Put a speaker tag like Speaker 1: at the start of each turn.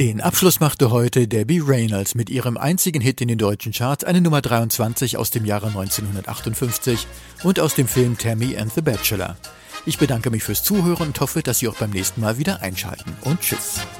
Speaker 1: Den Abschluss machte heute Debbie Reynolds mit ihrem einzigen Hit in den deutschen Charts, eine Nummer 23 aus dem Jahre 1958 und aus dem Film Tammy and the Bachelor. Ich bedanke mich fürs Zuhören und hoffe, dass Sie auch beim nächsten Mal wieder einschalten. Und tschüss.